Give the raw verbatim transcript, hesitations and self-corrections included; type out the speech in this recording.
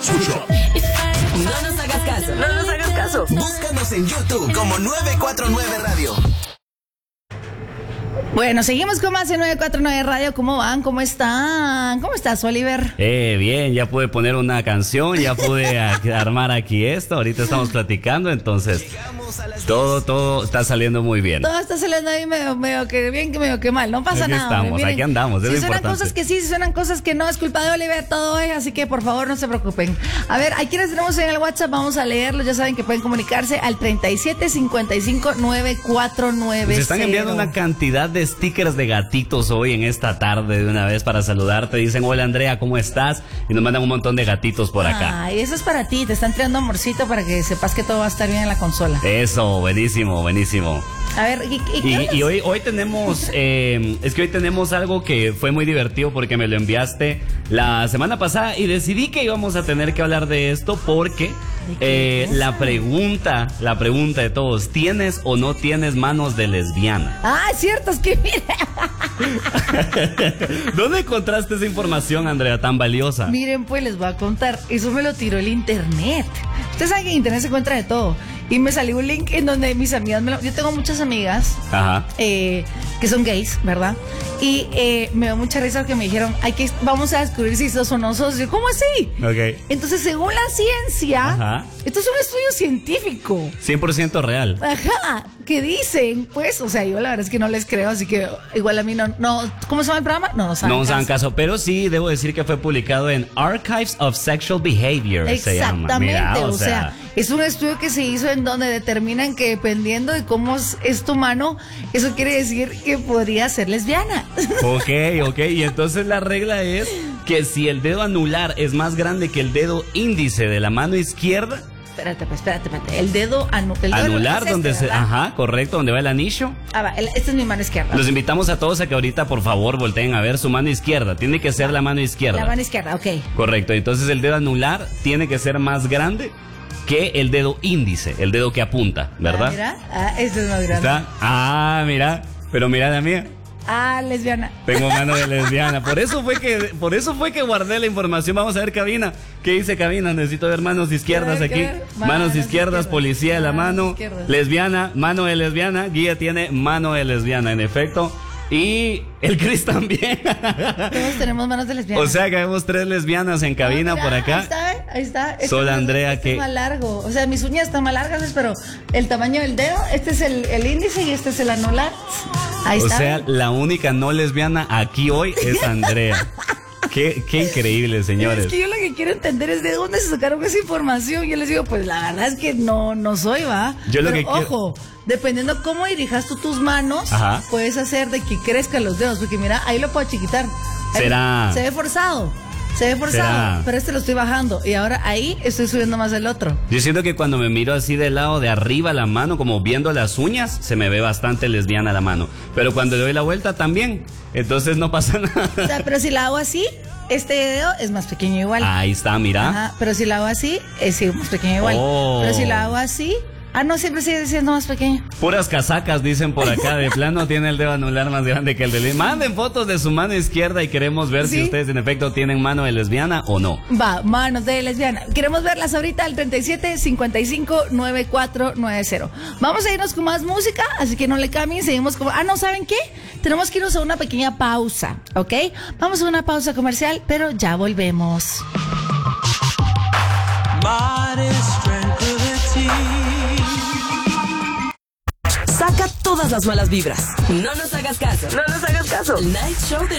No nos hagas caso, no nos hagas caso. Búscanos en YouTube como nueve cuatro nueve Radio. Bueno, seguimos con más en nueve cuatro nueve Radio. ¿Cómo van? ¿Cómo están? ¿Cómo estás, Oliver? Eh, bien, ya pude poner una canción, ya pude a- armar aquí esto. Ahorita estamos platicando, entonces todo, todo está saliendo muy bien. Todo está saliendo ahí medio, medio que bien, que medio que mal. No pasa Aquí nada. estamos, hombre, miren. aquí andamos, es Si lo suenan importante. cosas que sí, si suenan cosas que no, es culpa de Oliver, todo es, así que por favor no se preocupen. A ver, hay quienes tenemos en el WhatsApp, vamos a leerlos, ya saben que pueden comunicarse al treinta y siete cincuenta y cinco nueve cuatro nueve. Se están enviando una cantidad de stickers de gatitos hoy en esta tarde de una vez para saludarte. Dicen, hola Andrea, ¿cómo estás? Y nos mandan un montón de gatitos por acá. Ay, eso es para ti, te están tirando amorcito para que sepas que todo va a estar bien en la consola. Eso, buenísimo, buenísimo. A ver, ¿y, y qué Y, andas? y hoy, hoy tenemos, eh, es que hoy tenemos algo que fue muy divertido porque me lo enviaste la semana pasada y decidí que íbamos a tener que hablar de esto porque eh, la pregunta, la pregunta de todos, ¿tienes o no tienes manos de lesbiana? Ah, es cierto, es que mira. ¿Dónde encontraste esa información, Andrea, tan valiosa? Miren, pues les voy a contar. Eso me lo tiró el internet. Ustedes saben que en internet se encuentra de todo. Y me salió un link en donde mis amigas me lo... Yo tengo muchas amigas Ajá. eh, que son gays, ¿verdad? Y eh, me dio mucha risa que me dijeron, hay que, vamos a descubrir si sos o no sos. Yo, ¿cómo así? Ok. Entonces, según la ciencia, Ajá. esto es un estudio científico. cien por ciento real. Ajá, que dicen, pues, o sea, yo la verdad es que no les creo, así que igual a mí no, no, ¿cómo se llama el programa? No nos hagan No nos hagan caso. caso, pero sí debo decir que fue publicado en Archives of Sexual Behavior. Se llama. Exactamente, Mira, o sea, es un estudio que se hizo en donde determinan que dependiendo de cómo es, es tu mano, eso quiere decir que podría ser lesbiana. Ok, ok, y entonces la regla es que si el dedo anular es más grande que el dedo índice de la mano izquierda, Espérate, pues, espérate, espérate. El dedo, anu el dedo anular, es este, donde se, ¿verdad? ajá, correcto, donde va el anillo. Ah, va, el- esta es mi mano izquierda. Los invitamos a todos a que ahorita por favor volteen a ver su mano izquierda, tiene que ser la mano izquierda. La mano izquierda, ok. Correcto, entonces el dedo anular tiene que ser más grande que el dedo índice, el dedo que apunta, ¿verdad? Ah, mira, ah, este es más grande. ¿Está? Ah, mira, pero mira la mía. Ah, lesbiana. Tengo mano de lesbiana. Por eso fue que, por eso fue que guardé la información. Vamos a ver cabina. ¿Qué dice cabina? Necesito ver manos izquierdas A ver, aquí. ¿qué ver? Manos, Manos izquierdas, izquierdas. policía de la Manos mano. izquierdas. Lesbiana, mano de lesbiana. Guía tiene mano de lesbiana, en efecto. Y el Chris también. Todos tenemos manos de lesbiana. O sea que vemos tres lesbianas en cabina Ah, mira, por acá. Ahí está, ¿eh? Ahí está. Este Sol es más- Andrea, este que- es más largo. O sea, mis uñas están más largas, pero el tamaño del dedo, este es el, el índice y este es el anular. Ahí O está. sea, la única no lesbiana aquí hoy es Andrea. Qué, qué increíble, señores. Es que yo lo que quiero entender es de dónde se sacaron esa información. Yo les digo, pues la verdad es que no, no soy, ¿va? Yo lo Pero que quiero- ojo, dependiendo cómo dirijas tú tus manos, Ajá. puedes hacer de que crezcan los dedos. Porque mira, ahí lo puedo chiquitar. Ahí ¿Será? Se ve forzado. Se ve forzado. ¿Será? Pero este lo estoy bajando. Y ahora ahí estoy subiendo más el otro. Yo siento que cuando me miro así del lado de arriba la mano, como viendo las uñas, se me ve bastante lesbiana la mano. Pero cuando le doy la vuelta también, entonces no pasa O nada. sea, pero si la hago así, este dedo es más pequeño igual. Ahí está, mira. Ajá, pero si la hago así, es sí, más pequeño igual. Oh. Pero si la hago así, ah, no, siempre sigue siendo más pequeño. Puras casacas dicen por acá, de plano tiene el dedo anular más grande que el de... Manden fotos de su mano izquierda y queremos ver si ¿Sí? ustedes en efecto tienen mano de lesbiana o no. Va, manos de lesbiana. Queremos verlas ahorita al treinta y siete cincuenta y cinco noventa y cuatro noventa. Vamos a irnos con más música, así que no le cambien, seguimos como... Ah, no, ¿saben qué? Tenemos que irnos a una pequeña pausa, ¿ok? Vamos a una pausa comercial, pero ya volvemos. Saca todas las malas vibras. No nos hagas caso, no nos hagas caso. El Night Show de